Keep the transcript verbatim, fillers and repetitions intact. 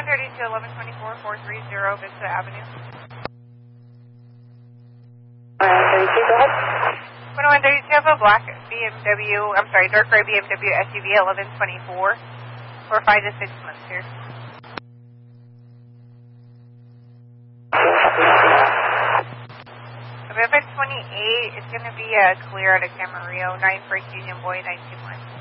one thirty-two, eleven twenty-four, four thirty, Vista Avenue. one thirty-two, go ahead. one thirty-two, I have a black B M W, I'm sorry, dark gray B M W S U V eleven twenty-four for five to six months here. If it's twenty-eight, it's going to be uh, clear out of Camarillo, nine First Union Boy, nine two one.